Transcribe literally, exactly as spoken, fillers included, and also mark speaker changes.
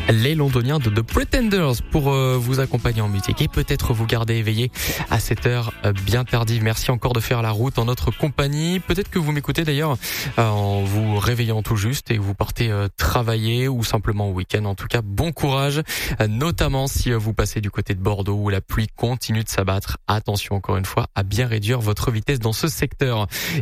Speaker 1: les Londoniens de The Pretenders pour euh, vous accompagner en musique et peut-être vous garder éveillé à cette heure euh, bien tardive. Merci encore de faire la route en notre compagnie. Peut-être que vous m'écoutez d'ailleurs euh, en vous réveillant tout juste et vous partez euh, travailler ou simplement au week-end. En tout cas, bon courage, euh, notamment si euh, vous passez du côté de Bordeaux où la pluie continue de s'abattre. Attention encore une fois à bien réduire votre vitesse dans ce secteur.